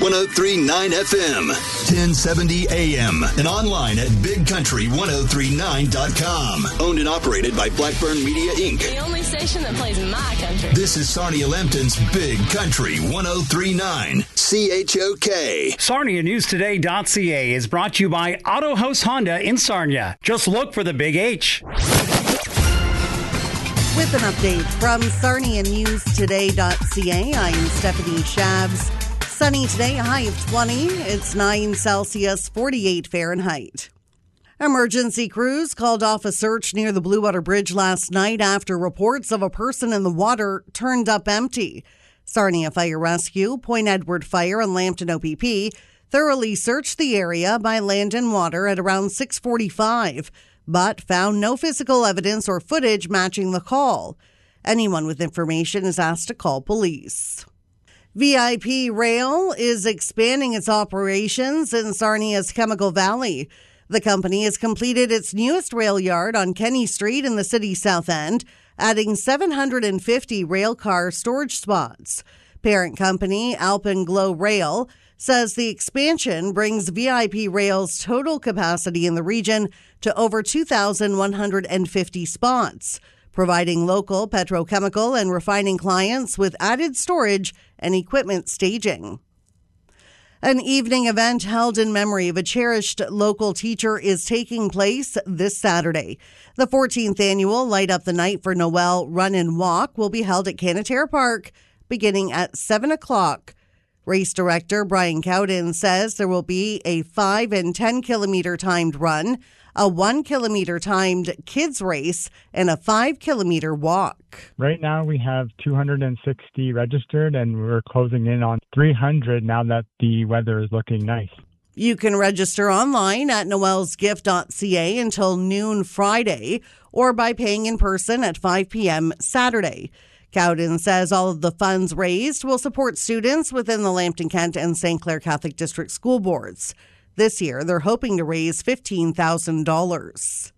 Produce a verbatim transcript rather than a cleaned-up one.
one oh three point nine F M, ten seventy A M, and online at big country ten thirty-nine dot com. Owned and operated by Blackburn Media, Incorporated. The only station that plays my country. This is Sarnia Lambton's Big Country ten thirty-nine, C H O K. Sarnia News Today dot C A is brought to you by Auto House Honda in Sarnia. Just look for the big H. With an update from Sarnia News Today dot C A, I'm Stephanie Shabs. Sunny today, a high of twenty. It's nine Celsius, forty-eight Fahrenheit. Emergency crews called off a search near the Blue Water Bridge last night after reports of a person in the water turned up empty. Sarnia Fire Rescue, Point Edward Fire, and Lambton O P P thoroughly searched the area by land and water at around six forty-five, but found no physical evidence or footage matching the call. Anyone with information is asked to call police. V I P Rail is expanding its operations in Sarnia's Chemical Valley. The company has completed its newest rail yard on Kenny Street in the city's south end, adding seven hundred fifty rail car storage spots. Parent company Alpenglow Rail says the expansion brings V I P Rail's total capacity in the region to over two thousand one hundred fifty spots, providing local petrochemical and refining clients with added storage and equipment staging. An evening event held in memory of a cherished local teacher is taking place this Saturday. The fourteenth annual Light Up the Night for Noel Run and Walk will be held at Canatare Park beginning at seven o'clock. Race director Brian Cowden says there will be a five and ten kilometer timed run, a one kilometer timed kids race, and a five kilometer walk. Right now we have two hundred sixty registered, and we're closing in on three hundred now that the weather is looking nice. You can register online at noels gift dot c a until noon Friday, or by paying in person at five p.m. Saturday. Cowden says all of the funds raised will support students within the Lambton Kent and Saint Clair Catholic District School Boards. This year, they're hoping to raise fifteen thousand dollars.